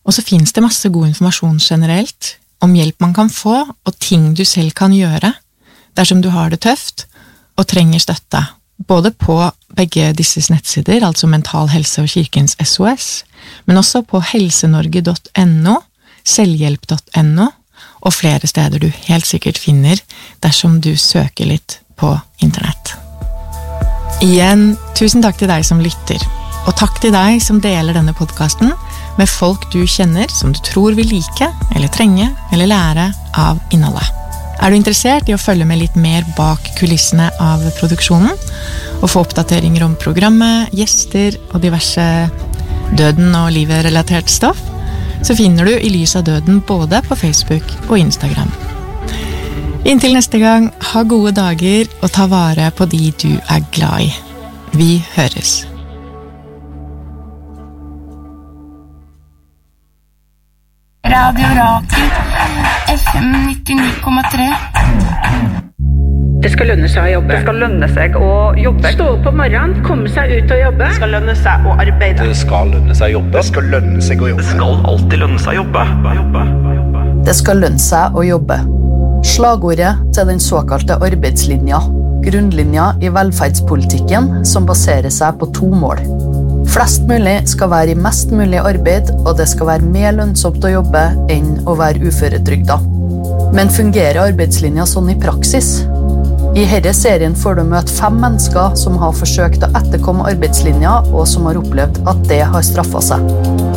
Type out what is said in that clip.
Og så finnes det masse god informasjon generelt om hjelp man kan få, og ting du selv kan gjøre dersom du har det tøft og trenger støtte, både på begge disses nettsider, altså Mental Helse og Kirkens SOS, men også på helsenorge.no, selvhjelp.no, og flere steder du helt sikkert finner dersom du søker litt på internett. Igjen, tusen takk til deg som lytter, og takk til deg som deler denne podcasten med folk du kjenner som du tror vil like, eller trenge, eller lære av innholdet. Er du interessert i å følge med litt mer bak kulissene av produksjonen, og få oppdateringer om programmet, gjester og diverse døden og livet relatert stoff, så finner du I lys av døden både på Facebook og Instagram. Inntil neste gang, ha gode dager og ta vare på de du glad I. Vi høres. Radio Rakel, FM 99,3. Det skal lønne seg å jobbe. Det skal lønne seg å jobbe. Stå opp om morgenen, komme seg ut og jobbe. Det skal lønne seg å arbeide. Det skal lønne seg å jobbe. Det skal lønne seg å jobbe. Det skal alltid lønne seg å jobbe. Det skal lønne seg å jobbe. Slagordet til den såkalte arbeidslinja. Grunnlinja I velferdspolitikken som baserer seg på 2 mål. Flest mulig skal være I mest mulig arbeid, og det skal være mer lønnsomt å jobbe enn å være uføretrygda. Men fungerer arbeidslinja sånn I praksis? I denne serien får du møte 5 mennesker som har forsøkt å etterkomme arbeidslinja, og som har opplevd at det har straffet seg.